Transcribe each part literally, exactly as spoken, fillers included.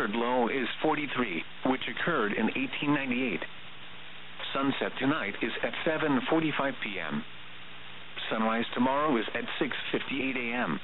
record low is forty-three, which occurred in eighteen ninety-eight. Sunset tonight is at seven forty-five p m Sunrise tomorrow is at six fifty-eight a m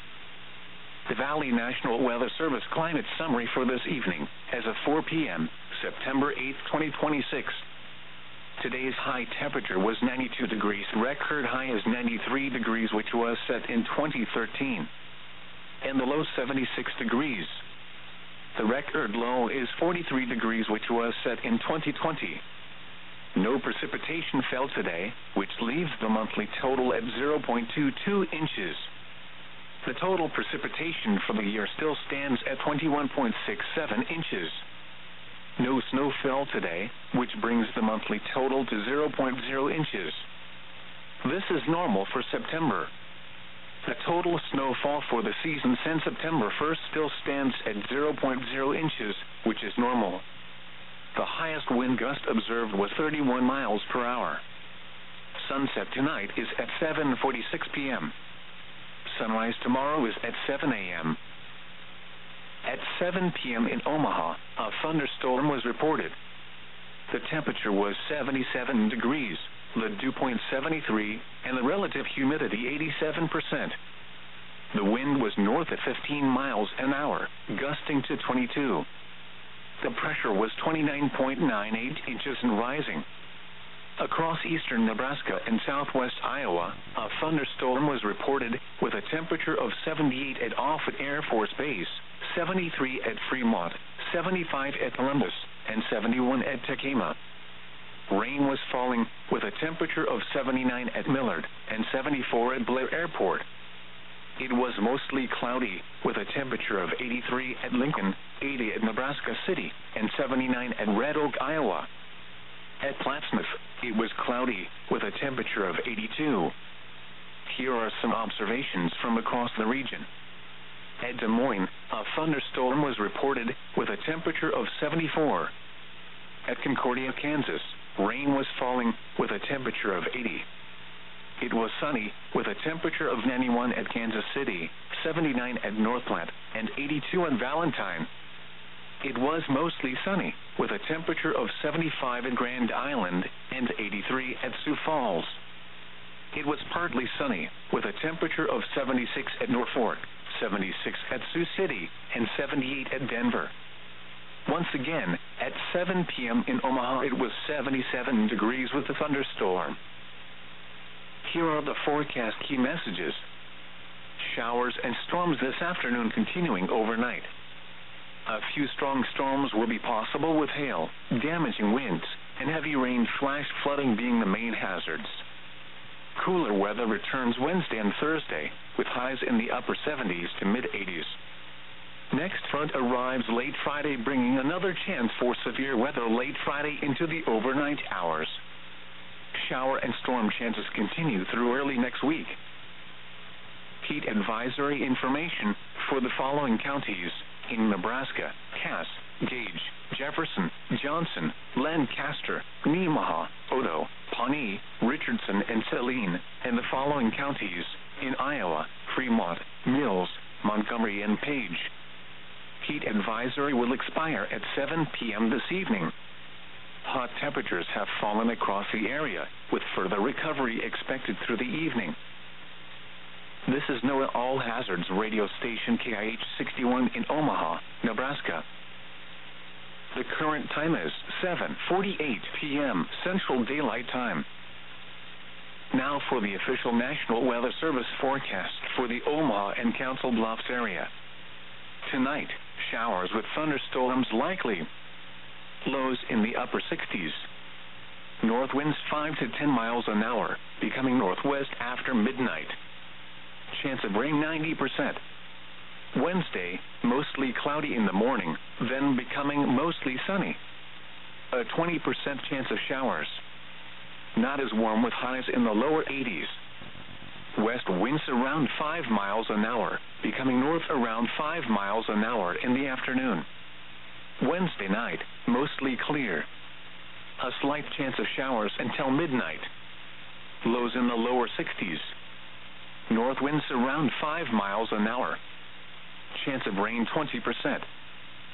The Valley National Weather Service climate summary for this evening, as of four p m, September eighth, twenty twenty-six. Today's high temperature was ninety-two degrees. Record high is ninety-three degrees, which was set in twenty thirteen. And the low seventy-six degrees. The record low is forty-three degrees, which was set in twenty twenty. No precipitation fell today, which leaves the monthly total at zero point two two inches. The total precipitation for the year still stands at twenty-one point six seven inches. No snow fell today, which brings the monthly total to zero point zero inches. This is normal for September. The total snowfall for the season since September first still stands at zero point zero inches, which is normal. The highest wind gust observed was thirty-one miles per hour. Sunset tonight is at seven forty-six p m Sunrise tomorrow is at seven a m At seven p m in Omaha, a thunderstorm was reported. The temperature was seventy-seven degrees, the dew point seventy-three, and the relative humidity eighty-seven percent. The wind was north at fifteen miles an hour, gusting to twenty-two. The pressure was twenty-nine point nine eight inches and rising. Across eastern Nebraska and southwest Iowa, a thunderstorm was reported with a temperature of seventy-eight at Offutt Air Force Base, seventy-three at Fremont, seventy-five at Columbus, and seventy-one at Tacoma. Rain was falling with a temperature of seventy-nine at Millard and seventy-four at Blair Airport. It was mostly cloudy with a temperature of eighty-three at Lincoln, eighty at Nebraska City, and seventy-nine at Red Oak, Iowa. At Plattsmouth, it was cloudy with a temperature of eighty-two. Here are some observations from across the region. At Des Moines, a thunderstorm was reported with a temperature of seventy-four. At Concordia, Kansas, rain was falling with a temperature of eighty. It was sunny with a temperature of ninety-one at Kansas City, seventy-nine at North Platte, and eighty-two at Valentine. It was mostly sunny with a temperature of seventy-five at Grand Island and eighty-three at Sioux Falls. It was partly sunny with a temperature of seventy-six at Norfolk, seventy-six at Sioux City, and seventy-eight at Denver. Once again, at seven p m in Omaha, it was seventy-seven degrees with a thunderstorm. Here are the forecast key messages. Showers and storms this afternoon continuing overnight. A few strong storms will be possible with hail, damaging winds, and heavy rain flash flooding being the main hazards. Cooler weather returns Wednesday and Thursday, with highs in the upper seventies to mid-eighties. Next front arrives late Friday, bringing another chance for severe weather late Friday into the overnight hours. Shower and storm chances continue through early next week. Heat advisory information for the following counties in Nebraska: Cass, Gage, Jefferson, Johnson, Lancaster, Nemaha, Odo, Pawnee, Richardson, and Saline, and the following counties in Iowa: Fremont, Mills, Montgomery, and Page. Heat advisory will expire at seven p m this evening. Hot temperatures have fallen across the area, with further recovery expected through the evening. This is NOAA All Hazards radio station K I H sixty-one in Omaha, Nebraska. The current time is seven forty-eight p m Central Daylight Time. Now for the official National Weather Service forecast for the Omaha and Council Bluffs area. Tonight, showers with thunderstorms likely. Lows in the upper sixties. North winds five to ten miles an hour, becoming northwest after midnight. Chance of rain ninety percent. Wednesday, mostly cloudy in the morning, then becoming mostly sunny. A twenty percent chance of showers. Not as warm with highs in the lower eighties. West winds around five miles an hour, becoming north around five miles an hour in the afternoon. Wednesday night, mostly clear. A slight chance of showers until midnight. Lows in the lower sixties. North winds around five miles an hour. Chance of rain twenty percent.